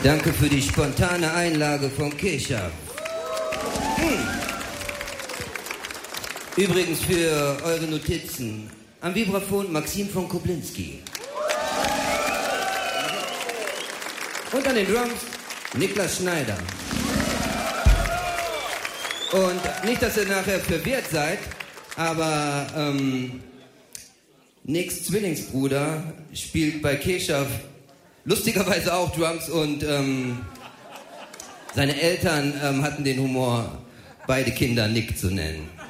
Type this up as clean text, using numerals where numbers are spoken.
Danke für die spontane Einlage von Kesha. Übrigens für eure Notizen. Am Vibraphon Maxim von Koblinski. Und an den Drums Niklas Schneider. Und nicht, dass ihr nachher verwirrt seid, aber Nicks Zwillingsbruder spielt bei Kesha lustigerweise auch Drums und seine Eltern hatten den Humor, beide Kinder Nick zu nennen.